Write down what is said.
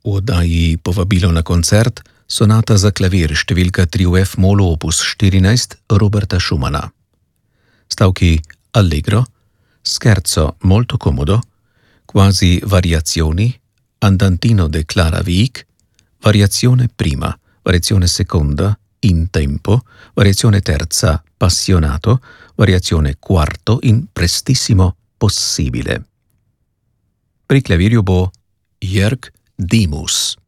V oddaji Povabilo na koncert sonata za klavir številka 3 v F-molu opus 14 Roberta Schumana. Stavki Allegro, Scherzo molto comodo, Quasi variazioni, Andantino de Clara Wieck, Variazione prima, Variazione seconda, In tempo, Variazione terza, Passionato, Variazione quarto in prestissimo possibile. Pri klavirju bo Jörg Demus.